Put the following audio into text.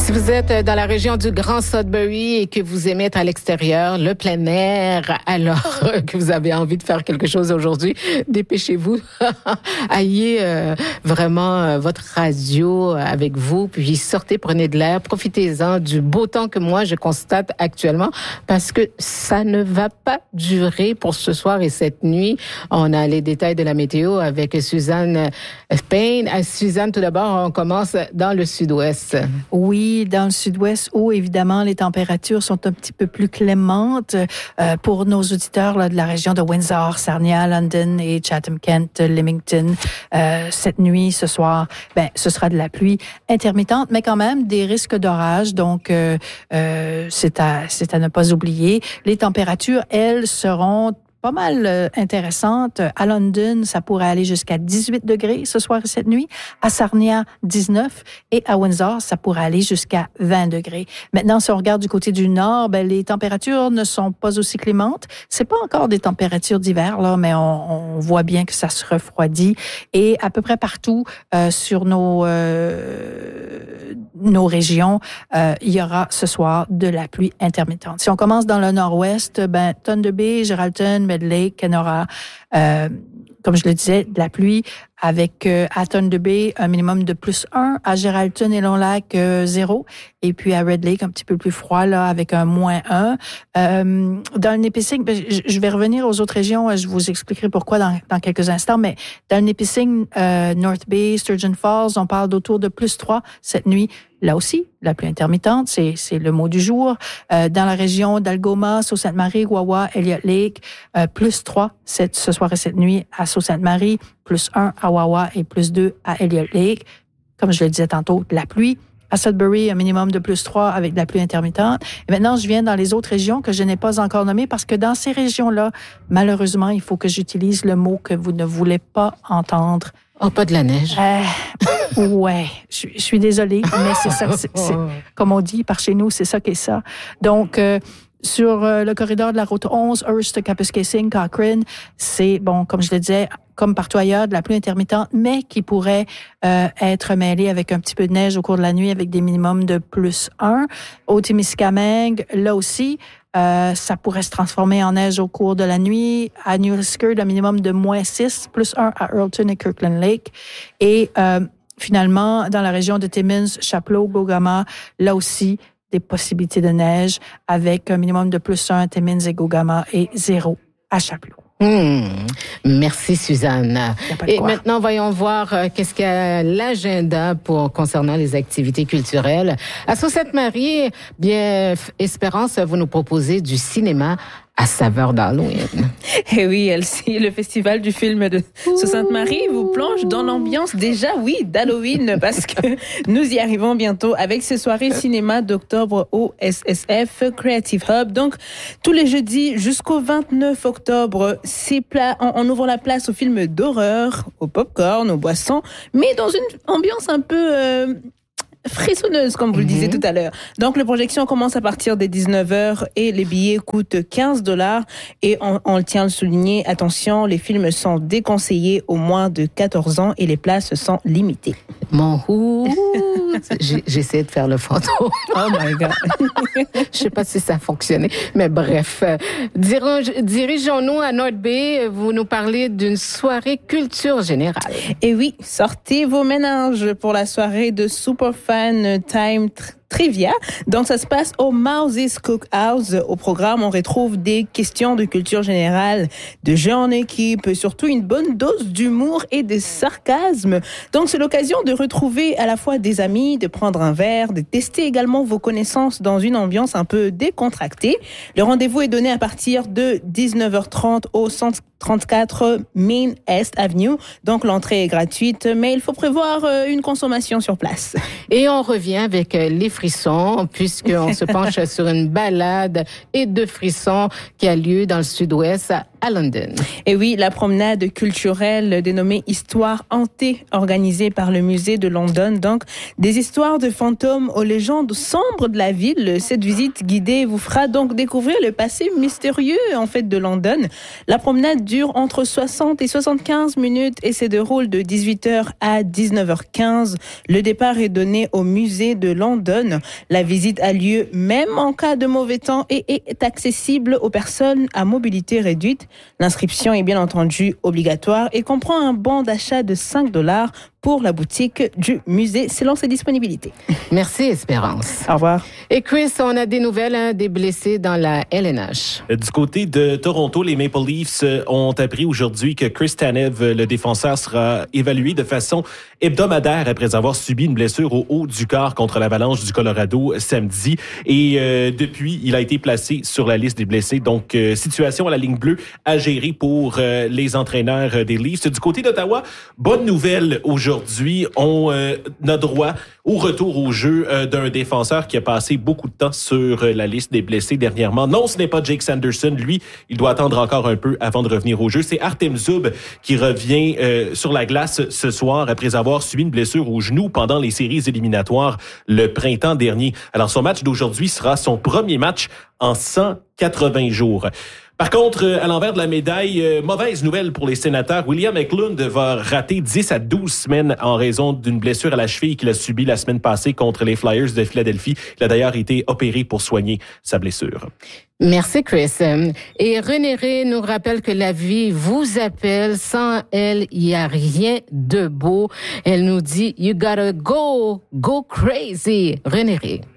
Si vous êtes dans la région du Grand Sudbury et que vous aimez être à l'extérieur, le plein air, alors que vous avez envie de faire quelque chose aujourd'hui, dépêchez-vous. Ayez vraiment votre radio avec vous, puis sortez, prenez de l'air, profitez-en du beau temps que moi je constate actuellement, parce que ça ne va pas durer pour ce soir et cette nuit. On a les détails de la météo avec Suzanne Payne. Suzanne, tout d'abord, on commence dans le sud-ouest. Oui, dans le sud-ouest où, évidemment, les températures sont un petit peu plus clémentes pour nos auditeurs là, de la région de Windsor, Sarnia, London et Chatham-Kent, Leamington. Cette nuit, ce soir, ce sera de la pluie intermittente, mais quand même des risques d'orage. Donc, c'est à ne pas oublier. Les températures, elles, seront pas mal intéressante. À London, ça pourrait aller jusqu'à 18 degrés ce soir et cette nuit. À Sarnia, 19. Et à Windsor, ça pourrait aller jusqu'à 20 degrés. Maintenant, si on regarde du côté du nord, les températures ne sont pas aussi clémentes. C'est pas encore des températures d'hiver, là, mais on voit bien que ça se refroidit. Et à peu près partout sur nos régions, il y aura ce soir de la pluie intermittente. Si on commence dans le nord-ouest, Thunder Bay, Geraldton, Medley, Kenora, comme je le disais, de la pluie avec à Thunder Bay un minimum de +1, à Geraldton et Long Lac 0, et puis à Red Lake un petit peu plus froid là avec un -1. Dans le Nipissing, je vais revenir aux autres régions, je vous expliquerai pourquoi dans quelques instants, mais dans le Nipissing, North Bay, Sturgeon Falls, on parle d'autour de +3 cette nuit. Là aussi, la pluie intermittente, c'est le mot du jour. Dans la région d'Algoma, Sault-Sainte-Marie, Wawa, Elliott Lake, +3 ce soir et cette nuit à Sault-Sainte-Marie, +1 à Wawa et +2 à Elliott Lake. Comme je le disais tantôt, de la pluie. À Sudbury, un minimum de +3 avec de la pluie intermittente. Et maintenant, je viens dans les autres régions que je n'ai pas encore nommées parce que dans ces régions-là, malheureusement, il faut que j'utilise le mot que vous ne voulez pas entendre. Oh, pas de la neige. Ouais, je suis désolée, mais c'est ça, c'est, comme on dit par chez nous, c'est ça qui est ça. Donc, sur le corridor de la route 11, Hearst, Kapuskasing, Cochrane, c'est, bon, comme je le disais, comme partout ailleurs, de la pluie intermittente, mais qui pourrait être mêlée avec un petit peu de neige au cours de la nuit avec des minimums de +1. Au Témiscamingue, là aussi, ça pourrait se transformer en neige au cours de la nuit. À New Liskeard, un minimum de -6, +1 à Earlton et Kirkland Lake. Et finalement, dans la région de Timmins, Chapleau, Gogama, là aussi, des possibilités de neige avec un minimum de +1 à Timmins et Gogama et 0 à Chapleau. Merci Suzanne. Et maintenant, voyons voir qu'est-ce qu'il y a l'agenda concernant les activités culturelles. À Sault-Sainte-Marie, bien, Espérance, vous nous proposez du cinéma à saveur d'Halloween. Et oui, Elsie, le festival du film de Sault-Sainte-Marie vous plonge dans l'ambiance déjà, oui, d'Halloween, parce que nous y arrivons bientôt avec ces soirées cinéma d'octobre au SSF Creative Hub. Donc, tous les jeudis jusqu'au 29 octobre, on ouvre la place aux films d'horreur, au popcorn, aux boissons, mais dans une ambiance un peu frissonneuse, comme vous le disiez tout à l'heure. Donc, les projections commencent à partir des 19h et les billets coûtent $15. Et on tient à le souligner, attention, les films sont déconseillés aux moins de 14 ans et les places sont limitées. Mon j'essaie de faire le fantôme. Oh my God. Je sais pas si ça a fonctionné, mais bref. Dirigeons-nous à North Bay. Vous nous parlez d'une soirée culture générale. Et oui, sortez vos ménages pour la soirée de Superfan Time Trivia. Donc, ça se passe au Mouse's Cookhouse. Au programme, on retrouve des questions de culture générale, de jeux en équipe, surtout une bonne dose d'humour et de sarcasme. Donc, c'est l'occasion de retrouver à la fois des amis, de prendre un verre, de tester également vos connaissances dans une ambiance un peu décontractée. Le rendez-vous est donné à partir de 19h30 au 134 Main Est Avenue. Donc, l'entrée est gratuite, mais il faut prévoir une consommation sur place. Et on revient avec les frissons, puisqu'on se penche sur une balade et de frissons qui a lieu dans le sud-ouest à London. Et oui, la promenade culturelle dénommée Histoire hantée, organisée par le musée de London. Donc, des histoires de fantômes aux légendes sombres de la ville. Cette visite guidée vous fera donc découvrir le passé mystérieux, en fait, de London. La promenade dure entre 60 et 75 minutes et se déroule de 18h à 19h15. Le départ est donné au musée de London. La visite a lieu même en cas de mauvais temps et est accessible aux personnes à mobilité réduite. L'inscription est bien entendu obligatoire et comprend un bon d'achat de $5 pour la boutique du musée selon ses disponibilités. Merci, Espérance. Au revoir. Et Chris, on a des nouvelles des blessés dans la LNH. Du côté de Toronto, les Maple Leafs ont appris aujourd'hui que Chris Tanev, le défenseur, sera évalué de façon hebdomadaire après avoir subi une blessure au haut du corps contre l'Avalanche du Colorado samedi. Et depuis, il a été placé sur la liste des blessés. Donc, situation à la ligne bleue à gérer pour les entraîneurs des Leafs. Du côté d'Ottawa, bonne nouvelle aujourd'hui. On a droit au retour au jeu d'un défenseur qui a passé beaucoup de temps sur la liste des blessés dernièrement. Non, ce n'est pas Jake Sanderson. Lui, il doit attendre encore un peu avant de revenir au jeu. C'est Artem Zub qui revient sur la glace ce soir après avoir subi une blessure au genou pendant les séries éliminatoires le printemps dernier. Alors, son match d'aujourd'hui sera son premier match en 180 jours. Par contre, à l'envers de la médaille, mauvaise nouvelle pour les Sénateurs. William Eklund va rater 10 à 12 semaines en raison d'une blessure à la cheville qu'il a subie la semaine passée contre les Flyers de Philadelphie. Il a d'ailleurs été opéré pour soigner sa blessure. Merci, Chris. Et René Ré nous rappelle que la vie vous appelle. Sans elle, il n'y a rien de beau. Elle nous dit, you gotta go crazy. René Ré.